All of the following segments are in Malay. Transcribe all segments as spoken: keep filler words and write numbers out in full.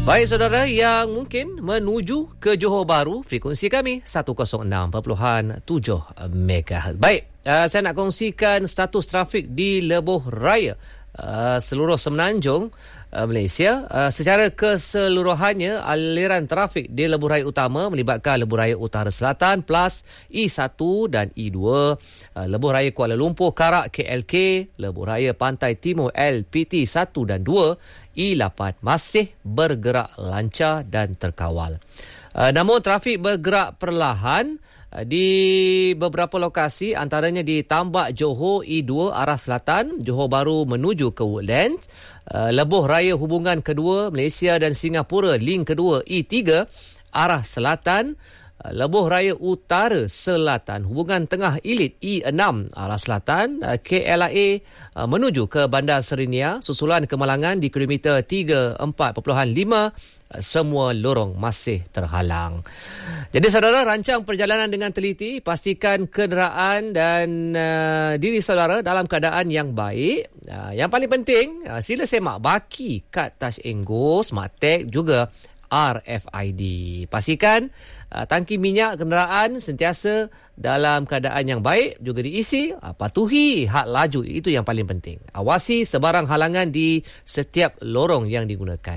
Baik saudara yang mungkin menuju ke Johor Bahru, frekuensi kami seratus enam perpuluhan tujuh megahertz. Baik, uh, saya nak kongsikan status trafik di Lebuh Raya uh, seluruh Semenanjung uh, Malaysia. Uh, secara keseluruhannya, aliran trafik di Lebuh Raya Utama melibatkan Lebuh Raya Utara Selatan plus E satu dan E dua, uh, Lebuh Raya Kuala Lumpur Karak K L K, Lebuh Raya Pantai Timur L P T satu dan dua, E lapan masih bergerak lancar dan terkawal. Uh, namun trafik bergerak perlahan uh, di beberapa lokasi, antaranya di Tambak Johor E dua arah selatan, Johor Bahru menuju ke Woodlands, uh, Lebuh Raya hubungan kedua Malaysia dan Singapura link kedua E tiga arah selatan, Lebuh Raya Utara Selatan hubungan tengah Elit E enam arah selatan, K L A menuju ke Bandar Serenia susulan kemalangan di kilometer tiga puluh empat perpuluhan lima, semua lorong masih terhalang. Jadi saudara, rancang perjalanan dengan teliti, pastikan kenderaan dan uh, diri saudara dalam keadaan yang baik. Uh, yang paling penting, uh, sila semak baki kad touch and go, smart tag juga R F I D. Pastikan uh, tangki minyak kenderaan sentiasa dalam keadaan yang baik juga diisi. Uh, patuhi had laju, itu yang paling penting. Awasi sebarang halangan di setiap lorong yang digunakan.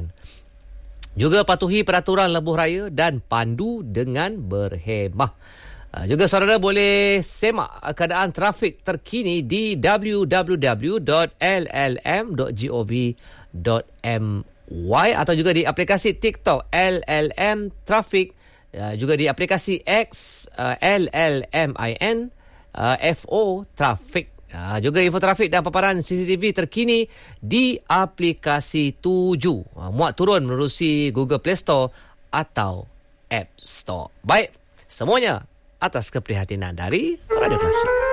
Juga patuhi peraturan Lebuh Raya dan pandu dengan berhemah. Uh, juga saudara boleh semak keadaan trafik terkini di w w w dot l l m dot gov dot m y atau juga di aplikasi TikTok L L M Traffic, uh, juga di aplikasi X uh, L L M I N uh, F O Traffic. Uh, juga info trafik dan paparan C C T V terkini di aplikasi tujuh. Uh, muat turun menerusi Google Play Store atau App Store. Baik, semuanya atas keprihatinan dari Radio Klasik.